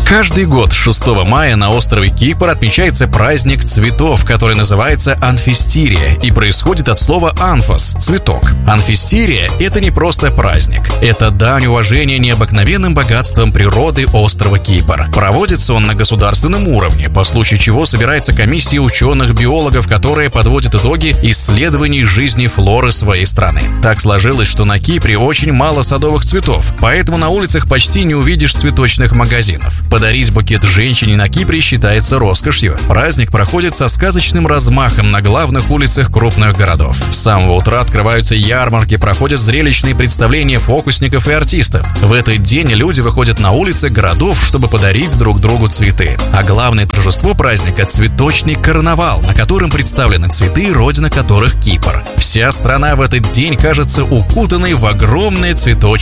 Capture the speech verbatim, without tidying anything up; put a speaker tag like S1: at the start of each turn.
S1: Каждый год шестого мая на острове Кипр отмечается праздник цветов, который называется Анфистирия и происходит от слова «анфос» — цветок. Анфистирия — это не просто праздник, это дань уважения необыкновенным богатствам природы острова Кипр. Проводится он на государственном уровне, по случаю чего собирается комиссия ученых-биологов, которые подводят итоги исследований жизни флоры своей страны. Так сложилось, что на Кипре очень мало садовых цветов, поэтому на улицах почти не увидишь цветочных магазинов. Подарить букет женщине на Кипре считается роскошью. Праздник проходит со сказочным размахом на главных улицах крупных городов. С самого утра открываются ярмарки, проходят зрелищные представления фокусников и артистов. В этот день люди выходят на улицы городов, чтобы подарить друг другу цветы. А главное торжество праздника — цветочный карнавал, на котором представлены цветы, родина которых Кипр. Вся страна в этот день кажется укутанной в огромное цветочное